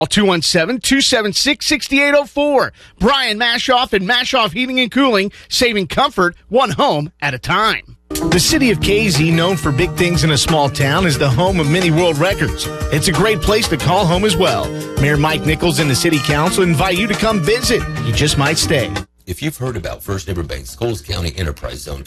217-276-6804. Brian Mashoff and Mashoff Heating and Cooling, saving comfort one home at a time. The city of KZ, known for big things in a small town, is the home of many world records. It's a great place to call home as well. Mayor Mike Nichols and the city council invite you to come visit. You just might stay. If you've heard about First Neighbor Bank's Coles County Enterprise Zone